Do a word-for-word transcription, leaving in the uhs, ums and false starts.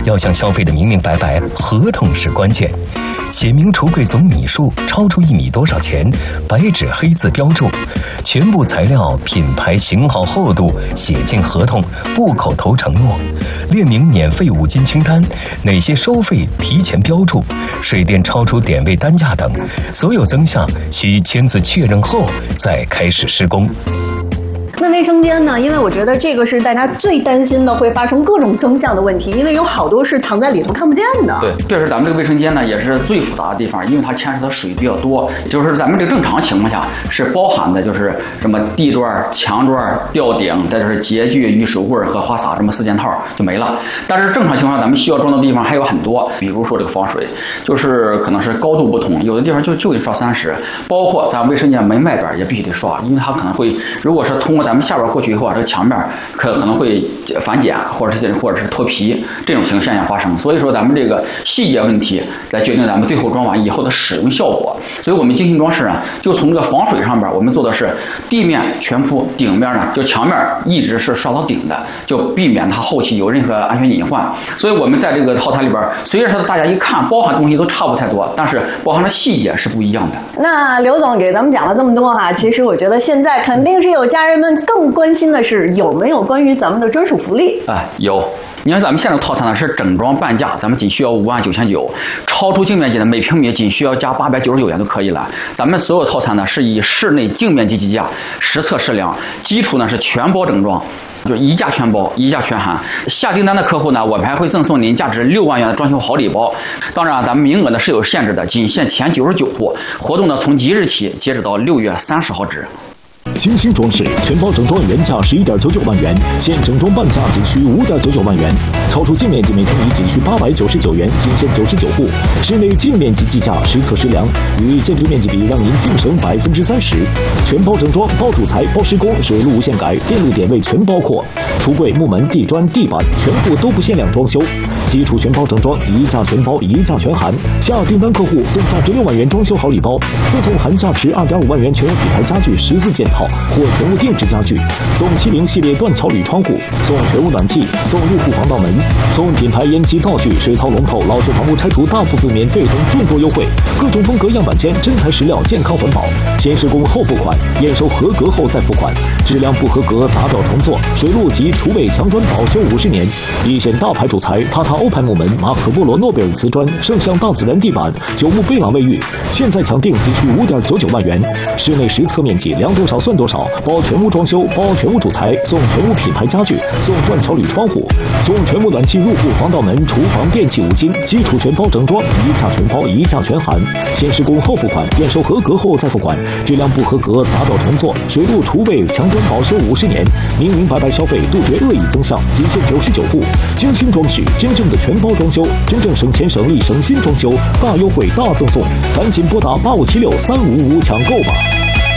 要向消费的明明白白，合同是关键。写明橱柜总米数，超出一米多少钱，白纸黑字标注，全部材料、品牌、型号、厚度写进合同，不口头承诺，列明免费五金清单，哪些收费提前标注，水电超出点位单价等，所有增项需签字确认后再开始施工。 那卫生间呢？因为我觉得这个是大家最担心的，会发生各种增项的问题，因为有好多是藏在里头看不见的。 对，确实咱们这个卫生间呢也是最复杂的地方，因为它牵涉的水比较多。就是咱们这个正常情况下是包含的，就是什么地砖、墙砖、吊顶，再就是洁具、浴室柜和花洒这么四件套就没了。但是正常情况下，咱们需要装的地方还有很多，比如说这个防水，就是可能是高度不同，有的地方就就得刷三十，包括咱卫生间门外边也必须得刷，因为它可能会，如果是通过咱们下边过去以后啊，这个墙面可可能会反碱，或者是或者是脱皮，这种情况现象发生。所以说咱们这个细节问题来决定咱们最后装完以后的使用效果。所以我们精心装饰呢，就从这个防水上边，我们做的是地面全铺，顶面呢就墙面一直是刷到顶的，就避免它后期有任何安全隐患。所以我们在这个套餐里边，虽然说大家一看包含东西都差不太多，但是包含的细节是不一样的。 那刘总给咱们讲了这么多哈，其实我觉得现在肯定是有家人们更关心的是有没有关于咱们的专属福利。 哎，有。你看咱们现在的套餐呢是整装半价，咱们仅需要五万九千九，超出净面积的每平米仅需要加八百九十九元就可以了。咱们所有套餐呢是以室内净面积计价，实测实量，基础呢是全包整装，就是一价全包，一价全含。下订单的客户呢，我们还会赠送您价值六万元的装修好礼包。当然，咱们名额呢是有限制的，仅限前九十九户。活动呢从即日起截止到六月三十号止。 精心装饰全包整装原价十一点九九万元，现整装半价仅需五点九九万元，超出净面积每平米仅需八百九十九元，仅限九十九户。室内净面积计价，实测实量，与建筑面积比让您净省百分之三十。全包整装，包主材，包施工，水路无限改，电路点位全包括，橱柜、木门、地砖、地板全部都不限量装修。基础全包整装，一价全包，一价全含。下订单客户送价值六万元装修好礼包，赠送含价值二点五万元全屋品牌家具十四件套或全屋定制家具，送七零系列断桥铝窗户，送全屋暖气，送入户防盗门，送品牌烟机灶具、水槽龙头、老旧房屋拆除大部分免费等众多优惠。各种风格样板间，真材实料，健康环保，先施工后付款，验收合格后再付款，质量不合格砸掉重做，水路及厨卫墙砖保修五十年。一线大牌主材塔塔欧派木门、马可波罗诺贝尔瓷砖、圣象大自然地板、九牧贝朗卫浴，现在抢订仅需五点九九万元。室内实测面积量多少算多少，包全屋装修，包全屋主材，送全屋品牌家具，送断桥铝窗户，送全屋暖气、入户防盗门、厨房电器五金，基础全包整装，一价全包，一价全含。先施工后付款，验收合格后再付款，质量不合格砸掉重做，水路厨卫墙砖保修五十年，明明白白消费，杜绝恶意增项，仅限九十九户。精心装饰，真正的全包装修，真正省钱省力省心装修，大优惠大赠送，赶紧拨打八五七六三五五抢购吧。